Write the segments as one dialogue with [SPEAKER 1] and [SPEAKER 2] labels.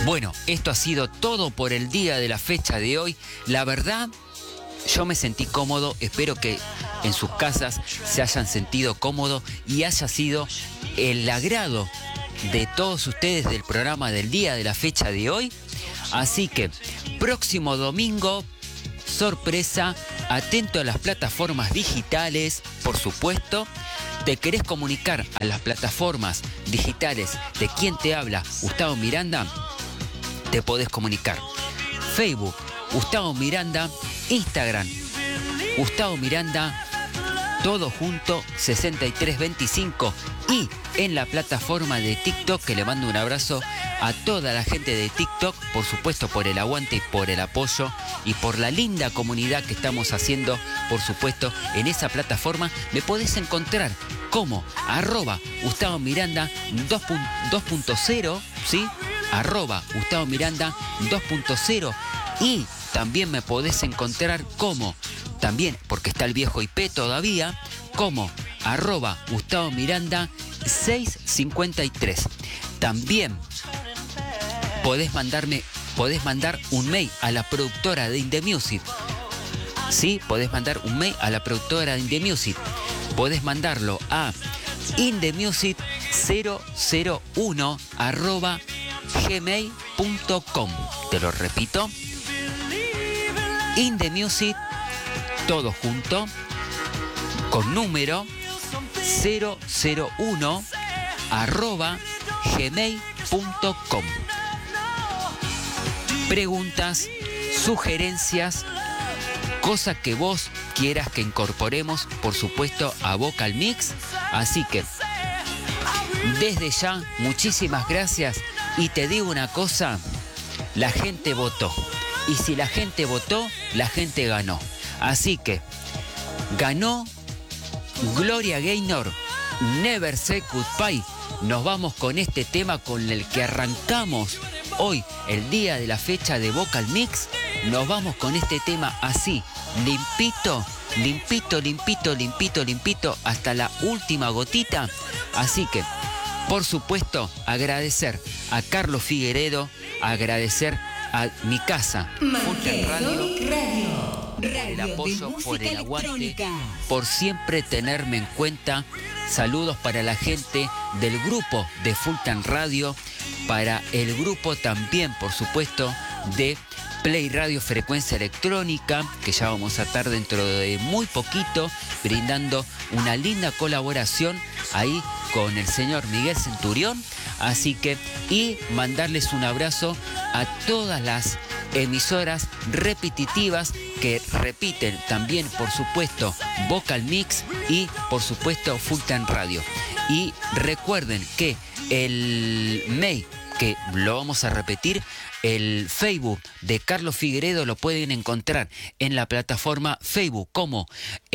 [SPEAKER 1] Bueno, esto ha sido todo por el día de la fecha de hoy. La verdad, yo me sentí cómodo. Espero que en sus casas se hayan sentido cómodos y haya sido el agrado de todos ustedes del programa del día de la fecha de hoy. Así que, próximo domingo, sorpresa, atento a las plataformas digitales, por supuesto. ¿Te querés comunicar a las plataformas digitales de quien te habla, Gustavo Miranda? Te podés comunicar. Facebook, Gustavo Miranda. Instagram, Gustavo Miranda, todo junto, 6325. Y en la plataforma de TikTok, que le mando un abrazo a toda la gente de TikTok, por supuesto por el aguante y por el apoyo y por la linda comunidad que estamos haciendo, por supuesto, en esa plataforma. Me podés encontrar como @Gustavo Miranda 2.0, ¿sí? @Gustavo Miranda 2.0. Y también me podés encontrar como, también porque está el viejo IP todavía, como @Gustavo Miranda 653. También podés mandar un mail a la productora de Indie Music. Sí, podés mandar un mail a la productora de Indie Music. Podés mandarlo a indiemusic001@gmail.com. Te lo repito. Indiemusic, todo junto, con número 001@gmail.com. Preguntas, sugerencias, cosas que vos quieras que incorporemos, por supuesto, a Vocal Mix. Así que, desde ya, muchísimas gracias. Y te digo una cosa, la gente votó. Y si la gente votó, la gente ganó. Así que, ganó Gloria Gaynor, Never Say Goodbye. Nos vamos con este tema con el que arrancamos hoy, el día de la fecha de Vocal Mix. Nos vamos con este tema así, limpito, limpito, limpito, limpito, limpito, hasta la última gotita. Así que, por supuesto, agradecer a Carlos Figueredo, agradecer a mi casa, Fulton Radio, por el apoyo, por el aguante, por siempre tenerme en cuenta. Saludos para la gente del grupo de Fulton Radio, para el grupo también, por supuesto, de Play Radio Frecuencia Electrónica, que ya vamos a estar dentro de muy poquito brindando una linda colaboración ahí con el señor Miguel Centurión. Así que, y mandarles un abrazo a todas las emisoras repetitivas que repiten también, por supuesto, Vocal Mix y, por supuesto, Fulton Radio. Y recuerden que el mail, que lo vamos a repetir, el Facebook de Carlos Figueredo lo pueden encontrar en la plataforma Facebook como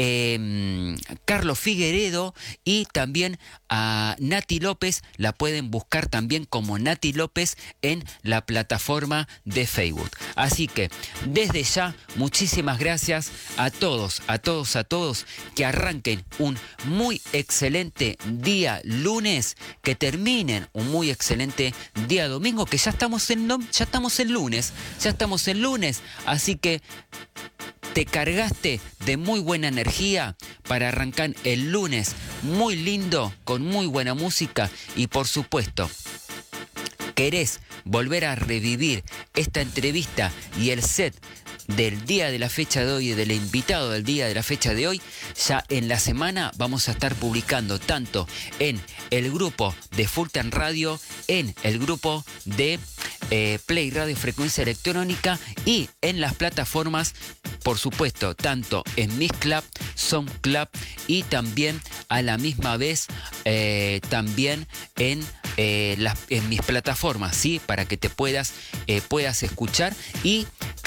[SPEAKER 1] Carlos Figueredo, y también a Nati López la pueden buscar también como Nati López en la plataforma de Facebook. Así que desde ya, muchísimas gracias a todos, a todos, a todos, que arranquen un muy excelente día lunes, que terminen un muy excelente día domingo, que ya estamos en lunes, así que te cargaste de muy buena energía para arrancar el lunes muy lindo, con muy buena música. Y por supuesto, querés volver a revivir esta entrevista y el set del día de la fecha de hoy y del invitado del día de la fecha de hoy, ya en la semana vamos a estar publicando tanto en el grupo de Fulton Radio, en el grupo de Play Radio Frecuencia Electrónica y en las plataformas, por supuesto, tanto en Mixcloud, Soundcloud y también a la misma vez también en mis plataformas, ¿sí? Para que te puedas escuchar. Y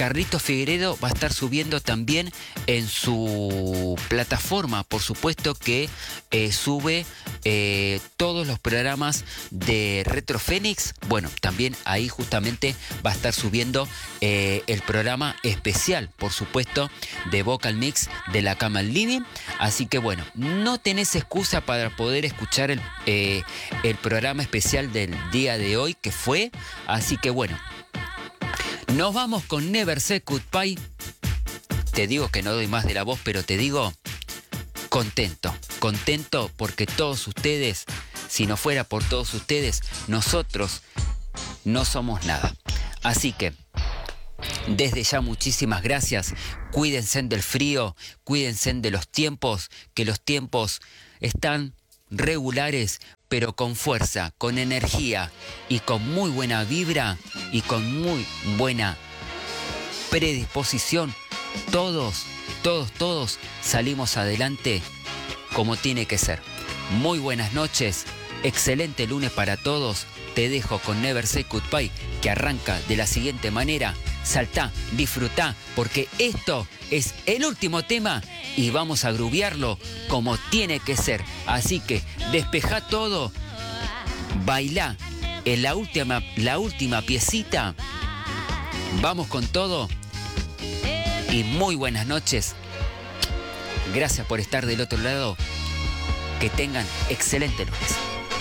[SPEAKER 1] Carlitos Figueredo va a estar subiendo también en su plataforma, por supuesto que sube todos los programas de Retro Fénix. Bueno, también ahí justamente va a estar subiendo el programa especial, por supuesto, de Vocal Mix de la cama al living. Así que bueno, no tenés excusa para poder escuchar el programa especial del día de hoy que fue. Así que bueno, nos vamos con Never Say Goodbye. Te digo que no doy más de la voz, pero te digo contento porque todos ustedes, si no fuera por todos ustedes, nosotros no somos nada. Así que desde ya muchísimas gracias. Cuídense del frío, cuídense de los tiempos, que los tiempos están regulares, pero con fuerza, con energía y con muy buena vibra y con muy buena predisposición. Todos salimos adelante como tiene que ser. Muy buenas noches, excelente lunes para todos. Te dejo con Never Say Goodbye, que arranca de la siguiente manera. Saltá, disfrutá, porque esto es el último tema y vamos a grubearlo como tiene que ser. Así que despejá todo, bailá en la última piecita. Vamos con todo y muy buenas noches. Gracias por estar del otro lado. Que tengan excelente lunes.